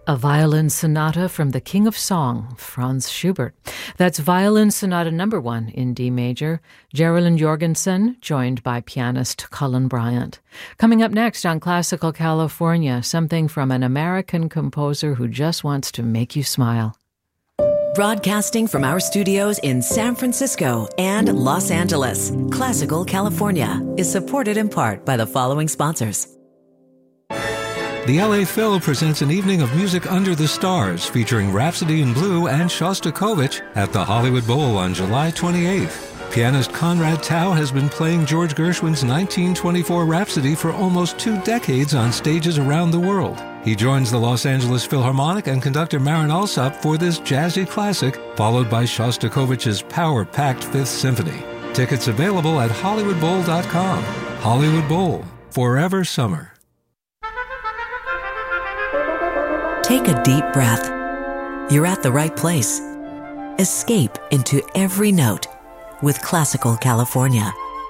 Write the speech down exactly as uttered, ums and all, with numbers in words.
A violin sonata from the King of Song, Franz Schubert. That's violin sonata number one in D major. Geraldine Jorgensen, joined by pianist Colin Bryant. Coming up next on Classical California, something from an American composer who just wants to make you smile. Broadcasting from our studios in San Francisco and Los Angeles, Classical California is supported in part by the following sponsors. The L A Phil presents an evening of music under the stars featuring Rhapsody in Blue and Shostakovich at the Hollywood Bowl on July twenty-eighth. Pianist Conrad Tao has been playing George Gershwin's nineteen twenty-four Rhapsody for almost two decades on stages around the world. He joins the Los Angeles Philharmonic and conductor Marin Alsop for this jazzy classic, followed by Shostakovich's power-packed Fifth Symphony. Tickets available at hollywood bowl dot com. Hollywood Bowl, forever summer. Take a deep breath. You're at the right place. Escape into every note with Classical California.